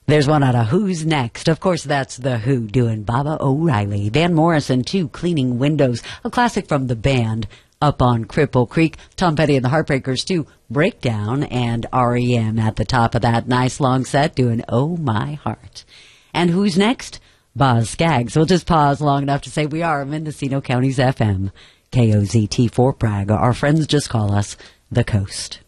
There's one out of Who's Next. Of course, that's The Who doing Baba O'Reilly. Van Morrison, too, Cleaning Windows. A classic from the band Up on Cripple Creek. Tom Petty and the Heartbreakers, too, Breakdown. And R.E.M. at the top of that nice long set doing Oh My Heart. And who's next? Boz Scaggs. We'll just pause long enough to say we are Mendocino County's FM. KOZT Fort Bragg. Our friends just call us The Coast.